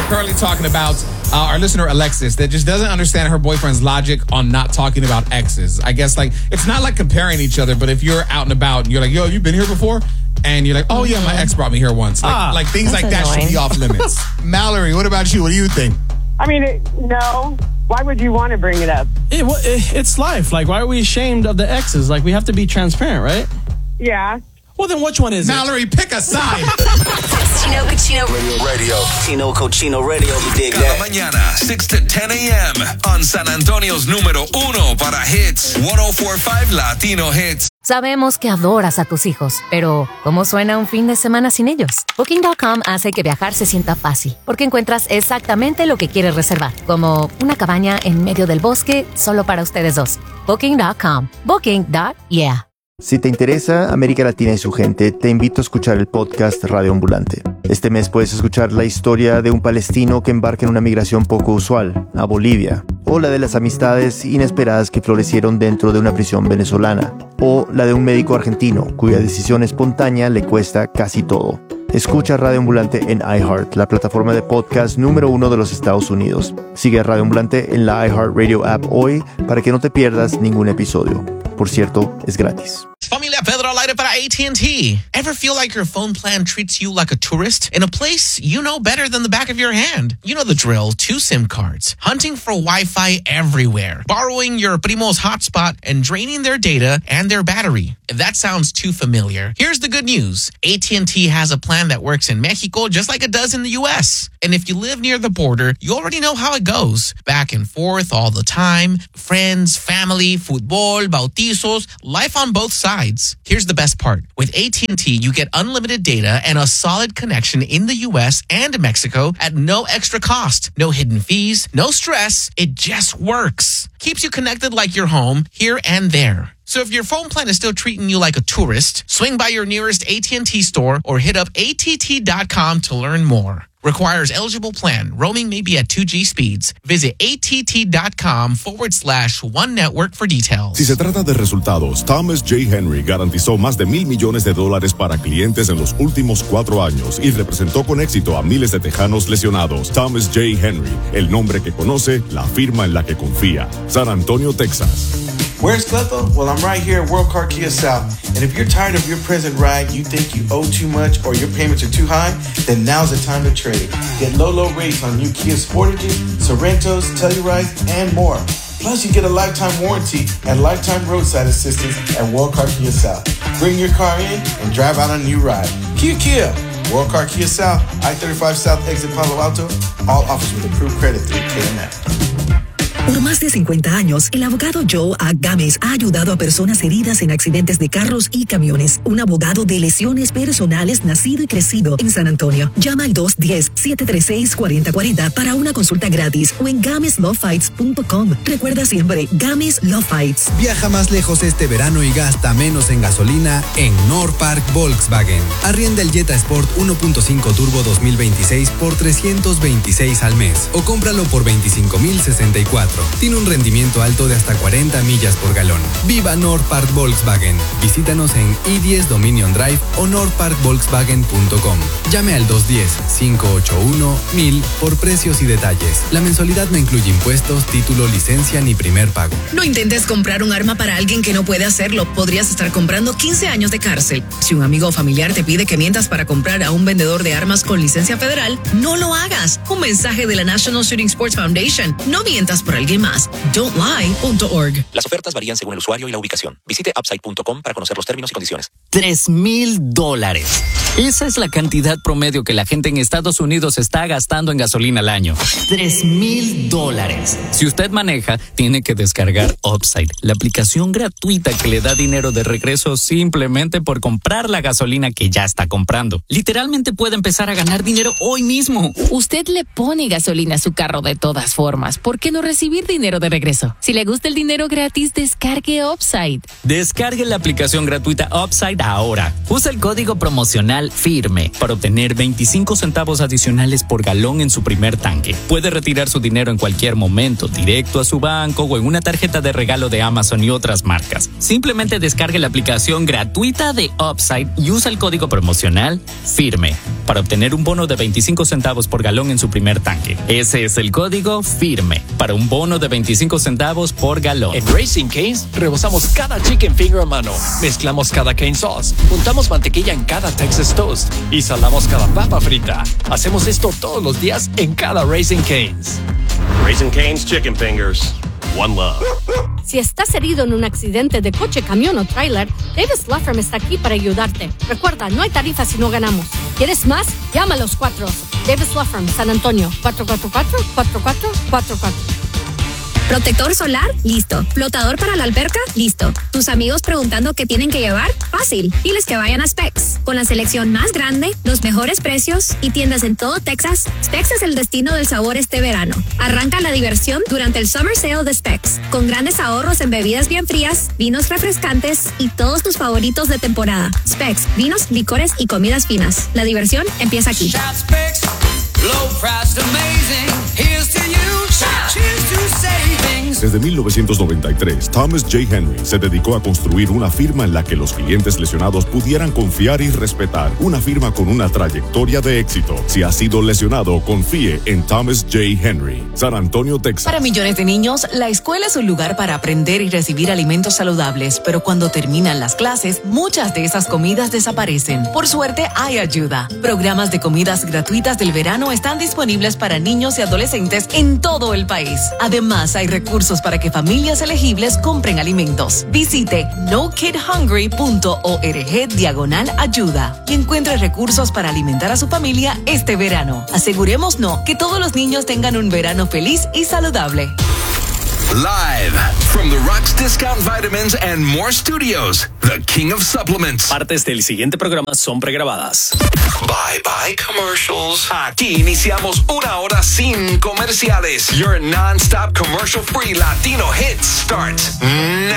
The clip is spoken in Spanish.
currently talking about our listener Alexis that just doesn't understand her boyfriend's logic on not talking about exes. I guess like it's not like comparing each other, but if you're out and about and you're like, yo, you been here before? And you're like, oh yeah, my ex brought me here once. Like things like that should be off limits. Mallory, what about you? What do you think? I mean, no. Why would you want to bring it up? It's life. Like, why are we ashamed of the exes? Like, we have to be transparent, right? Yeah. Well, then which one is Mallory, pick a side. Chino Cochino Radio. Chino Cochino Radio, you dig Cada that? mañana, 6 to 10 a.m. on San Antonio's número uno para hits, 104.5 Latino Hits. Sabemos que adoras a tus hijos, pero ¿cómo suena un fin de semana sin ellos? Booking.com hace que viajar se sienta fácil, porque encuentras exactamente lo que quieres reservar, como una cabaña en medio del bosque solo para ustedes dos. Booking.com. Booking.yeah. Si te interesa América Latina y su gente, te invito a escuchar el podcast Radio Ambulante. Este mes puedes escuchar la historia de un palestino que embarca en una migración poco usual, a Bolivia, o la de las amistades inesperadas que florecieron dentro de una prisión venezolana, o la de un médico argentino cuya decisión espontánea le cuesta casi todo. Escucha Radio Ambulante en iHeart, la plataforma de podcast número 1 de los Estados Unidos. Sigue a Radio Ambulante en la iHeartRadio app hoy para que no te pierdas ningún episodio. Por cierto, es gratis. Familia Pedro al aire para AT&T. Ever feel like your phone plan treats you like a tourist in a place you know better than the back of your hand? You know the drill. 2 SIM cards, hunting for Wi-Fi everywhere, borrowing your primo's hotspot, and draining their data and their battery. If that sounds too familiar, here's the good news. AT&T has a plan that works in Mexico just like it does in the U.S. And if you live near the border, you already know how it goes. Back and forth all the time. Friends, family, football, bautizos, life on both sides. Here's the best part. With AT&T, you get unlimited data and a solid connection in the U.S. and Mexico at no extra cost. No hidden fees, no stress. It just works. Keeps you connected like you're home, here and there. So if your phone plan is still treating you like a tourist, swing by your nearest AT&T store or hit up att.com to learn more. Requires eligible plan. Roaming may be at 2G speeds. Visit att.com/one network for details. Si se trata de resultados, Thomas J. Henry garantizó más de $1,000 millones para clientes en los últimos 4 años y representó con éxito a miles de tejanos lesionados. Thomas J. Henry, el nombre que conoce, la firma en la que confía. San Antonio, Texas. Where's Clefo? Well, I'm right here at World Car Kia South. And if you're tired of your present ride, you think you owe too much, or your payments are too high, then now's the time to trade. Get low rates on new Kia Sportages, Sorrentos, Tellurides, and more. Plus, you get a lifetime warranty and lifetime roadside assistance at World Car Kia South. Bring your car in and drive out on a new ride. Kia. World Car Kia South, I-35 South Exit Palo Alto. All offers with approved credit through KMF. Por más de 50 años, el abogado Joe Agames ha ayudado a personas heridas en accidentes de carros y camiones. Un abogado de lesiones personales nacido y crecido en San Antonio. Llama al 210-736-4040 para una consulta gratis o en gameslawfights.com. Recuerda siempre, Games Law Fights. Viaja más lejos este verano y gasta menos en gasolina en Norpark Volkswagen. Arrienda el Jetta Sport 1.5 Turbo 2026 por $326 al mes o cómpralo por $25,064. Tiene un rendimiento alto de hasta 40 millas por galón. ¡Viva Norpark Volkswagen! Visítanos en I-10 Dominion Drive o norparkvolkswagen.com. Llame al 210-581-1000 por precios y detalles. La mensualidad no incluye impuestos, título, licencia ni primer pago. No intentes comprar un arma para alguien que no puede hacerlo. Podrías estar comprando 15 años de cárcel. Si un amigo o familiar te pide que mientas para comprar a un vendedor de armas con licencia federal, no lo hagas. Un mensaje de la National Shooting Sports Foundation. No mientas por alguien más. Don'tlie.org. Las ofertas varían según el usuario y la ubicación. Visite upside.com para conocer los términos y condiciones. $3,000. Esa es la cantidad promedio que la gente en Estados Unidos está gastando en gasolina al año. $3,000. Si usted maneja, tiene que descargar Upside, la aplicación gratuita que le da dinero de regreso simplemente por comprar la gasolina que ya está comprando. Literalmente puede empezar a ganar dinero hoy mismo. Usted le pone gasolina a su carro de todas formas. ¿Por qué no recibir dinero de regreso? Si le gusta el dinero gratis, descargue Upside. Descargue la aplicación gratuita Upside ahora. Usa el código promocional Total Firme para obtener 25 centavos adicionales por galón en su primer tanque. Puede retirar su dinero en cualquier momento, directo a su banco o en una tarjeta de regalo de Amazon y otras marcas. Simplemente descargue la aplicación gratuita de Upside y usa el código promocional FIRME para obtener un bono de 25 centavos por galón en su primer tanque. Ese es el código FIRME para un bono de 25 centavos por galón. En Raising Cane's rebozamos cada chicken finger a mano, mezclamos cada cane sauce, untamos mantequilla en cada Texas Toast y salamos cada papa frita. Hacemos esto todos los días en cada Raising Cane's. Raising Cane's Chicken Fingers. One love. Si estás herido en un accidente de coche, camión o tráiler, Davis Law Firm está aquí para ayudarte. Recuerda, no hay tarifas si no ganamos. ¿Quieres más? Llama a los 4. Davis Law Firm, San Antonio, 444-4444. ¿Protector solar? Listo. ¿Flotador para la alberca? Listo. ¿Tus amigos preguntando qué tienen que llevar? Fácil. Diles que vayan a Specs. Con la selección más grande, los mejores precios y tiendas en todo Texas, Specs es el destino del sabor este verano. Arranca la diversión durante el Summer Sale de Specs, con grandes ahorros en bebidas bien frías, vinos refrescantes y todos tus favoritos de temporada. Specs, vinos, licores y comidas finas. La diversión empieza aquí. Desde 1993, Thomas J. Henry se dedicó a construir una firma en la que los clientes lesionados pudieran confiar y respetar. Una firma con una trayectoria de éxito. Si ha sido lesionado, confíe en Thomas J. Henry. San Antonio, Texas. Para millones de niños, la escuela es un lugar para aprender y recibir alimentos saludables, pero cuando terminan las clases, muchas de esas comidas desaparecen. Por suerte, hay ayuda. Programas de comidas gratuitas del verano están disponibles para niños y adolescentes en todo el país. Además, hay recursos para que familias elegibles compren alimentos. Visite nokidhungry.org/ayuda y encuentre recursos para alimentar a su familia este verano. Asegurémonos que todos los niños tengan un verano feliz y saludable. Live from the Rocks Discount Vitamins and More Studios, the King of Supplements. Partes del siguiente programa son pregrabadas. Bye bye commercials. Aquí iniciamos una hora sin comerciales. Your non-stop commercial free Latino hits starts now.